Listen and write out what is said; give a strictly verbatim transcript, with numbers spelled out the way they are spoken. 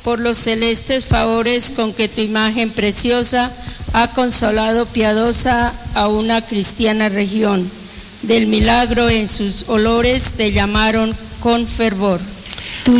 por los celestes favores con que tu imagen preciosa ha consolado piadosa a una cristiana región. Del milagro en sus olores te llamaron con fervor.